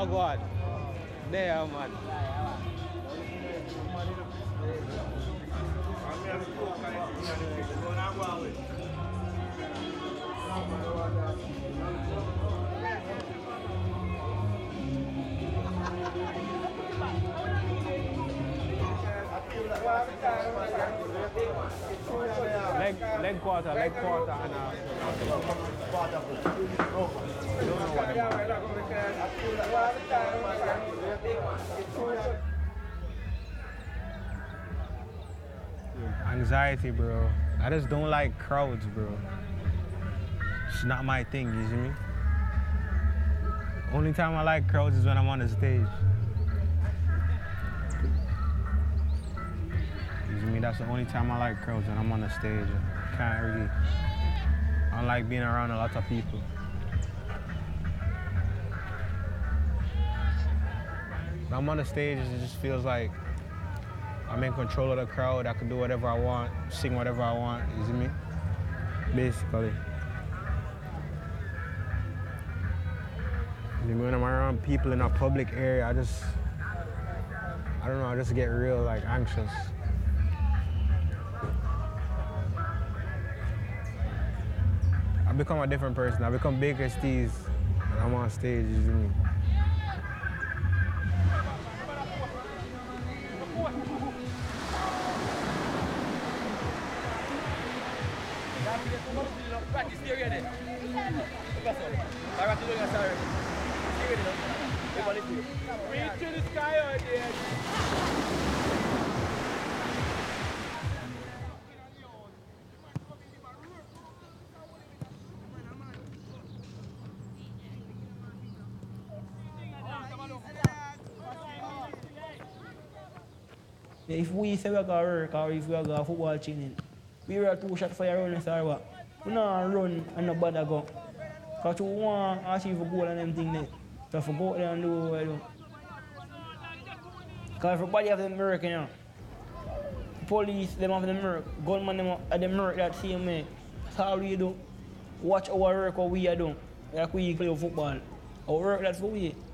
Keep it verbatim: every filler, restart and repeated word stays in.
Oh God. There man. Leg, leg quarter, leg quarter, and uh, I don't know what they want. Anxiety, bro. I just don't like crowds, bro. It's not my thing, you see me? Only time I like crowds is when I'm on the stage. You see me? That's the only time I like crowds, when I'm on the stage. I can't really, I don't like being around a lot of people. When I'm on the stage, it just feels like I'm in control of the crowd. I can do whatever I want, sing whatever I want, you see me? Basically. When I'm around people in a public area, I just, I don't know, I just get real like anxious. I become a different person. I become Baker Steez when I'm on stage, you see me? Reach to the sky out there. If we say we're going to work or if we're going to football training, we were two shots for your run and start what? We don't run and no bother go. Because you want to achieve a goal and them thing there. So if you go out there and do what you do. Because everybody have them work, you know. Police, them have them work. Gunman, them have them work that same way. That's all we do. Watch our work, what we are doing. Like we play football. Our work, that's what we do.